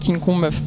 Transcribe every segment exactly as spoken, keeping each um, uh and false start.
King Kong meuf.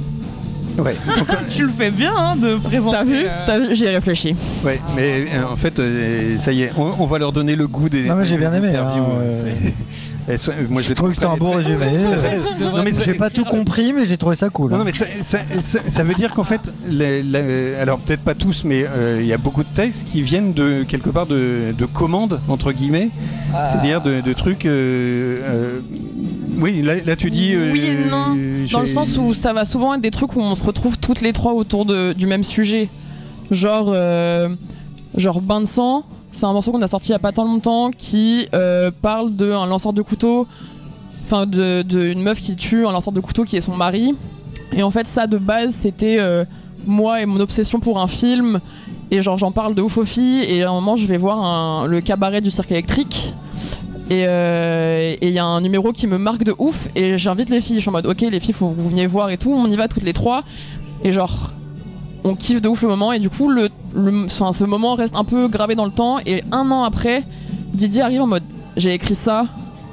Mm. Ouais. Donc, tu le fais bien hein, de présenter. T'as vu, euh... T'as vu J'y ai réfléchi. Ouais, mais euh, en fait, euh, ça y est, on, on va leur donner le goût des. Non, mais j'ai bien aimé. Interviews, Hein, euh, euh... Et so- moi, je trouve que c'était un bon résumé. Non, mais j'ai pas tout compris, mais j'ai trouvé ça cool. Non, hein. non mais ça, ça, ça, ça veut dire qu'en fait, les, les, alors peut-être pas tous, mais il euh, y a beaucoup de textes qui viennent de quelque part de, de commandes entre guillemets, ah. c'est-à-dire de, de trucs. Euh, euh, oui, là, là tu dis. Euh, oui et non. j'ai... Dans le sens où ça va souvent être des trucs où on se retrouve toutes les trois autour de, du même sujet, genre euh, genre Bain de sang. C'est un morceau qu'on a sorti il y a pas tant longtemps qui euh, parle d'un lanceur de couteau, enfin de, de une meuf qui tue un lanceur de couteau qui est son mari. Et en fait ça de base c'était euh, moi et mon obsession pour un film. Et genre j'en parle de ouf aux filles et à un moment je vais voir un, le cabaret du cirque électrique. Et il euh, y a un numéro qui me marque de ouf et j'invite les filles. Je suis en mode ok les filles faut que vous veniez voir et tout. On y va toutes les trois. Et genre... on kiffe de ouf le moment et du coup le, le, enfin, ce moment reste un peu gravé dans le temps et un an après Didier arrive en mode j'ai écrit ça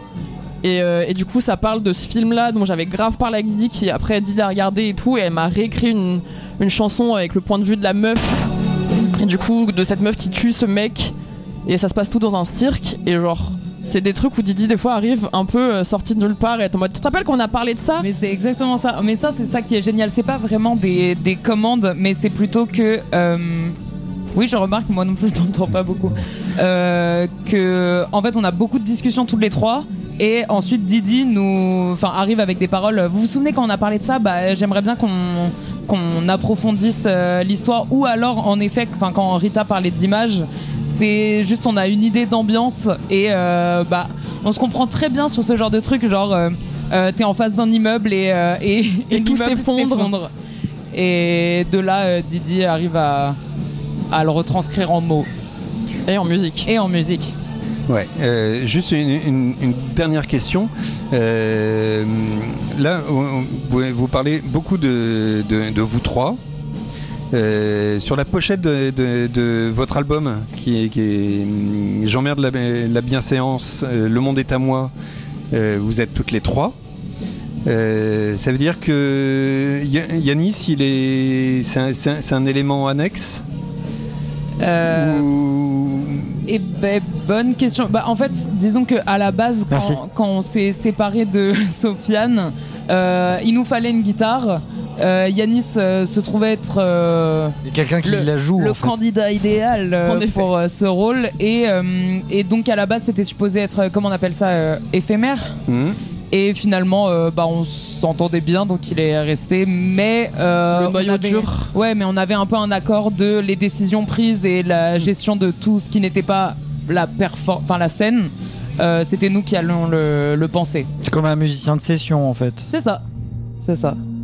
et, euh, et du coup ça parle de ce film là dont j'avais grave parlé avec Didi qui après Didi l'a regardé et tout et elle m'a réécrit une, une chanson avec le point de vue de la meuf et du coup de cette meuf qui tue ce mec et ça se passe tout dans un cirque et genre c'est des trucs où Didi des fois arrive un peu euh, sorti de nulle part et est en mode tu te rappelles qu'on a parlé de ça? Mais c'est exactement ça. Mais ça c'est ça qui est génial. C'est pas vraiment des, des commandes, mais c'est plutôt que euh... oui je remarque moi non plus je n'entends pas beaucoup euh, que en fait on a beaucoup de discussions toutes les trois. Et ensuite Didi nous, enfin arrive avec des paroles. Vous vous souvenez quand on a parlé de ça? Bah j'aimerais bien qu'on qu'on approfondisse euh, l'histoire. Ou alors en effet, enfin quand Rita parlait d'images, c'est juste on a une idée d'ambiance et euh, bah on se comprend très bien sur ce genre de truc. Genre euh, euh, t'es en face d'un immeuble et euh, et, et, et tout s'effondre. s'effondre. Et de là euh, Didi arrive à à le retranscrire en mots et en musique et en musique. Ouais, euh, juste une, une, une dernière question. Euh, là, on, vous, vous parlez beaucoup de, de, de vous trois. Euh, sur la pochette de, de, de votre album, qui est, qui est J'emmerde la, la bienséance, euh, Le monde est à moi, euh, vous êtes toutes les trois. Euh, ça veut dire que Yanis, il est, c'est un, c'est un, c'est un élément annexe euh... ou... Eh ben, bonne question. Bah, en fait, disons qu'à la base, quand, quand on s'est séparé de Sofiane, euh, il nous fallait une guitare. Euh, Yanis euh, se trouvait être euh, quelqu'un qui le, la joue, le en fait. candidat idéal euh, pour euh, ce rôle. Et, euh, et donc, à la base, c'était supposé être, comment on appelle ça, euh, éphémère. Mmh. Et finalement, euh, bah, on s'entendait bien, donc il est resté. Mais euh, le noyau avait, dur. Ouais, mais on avait un peu un accord de les décisions prises et la gestion de tout ce qui n'était pas la perfor- enfin la scène. Euh, c'était nous qui allions le, le penser. C'est comme un musicien de session, en fait. C'est ça, c'est ça.